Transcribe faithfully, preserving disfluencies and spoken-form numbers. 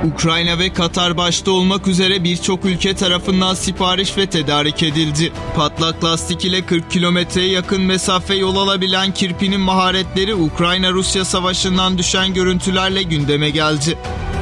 Ukrayna ve Katar başta olmak üzere birçok ülke tarafından sipariş ve tedarik edildi. Patlak lastik ile kırk kilometreye yakın mesafe yol alabilen Kirpi'nin maharetleri Ukrayna-Rusya savaşından düşen görüntülerle gündeme geldi.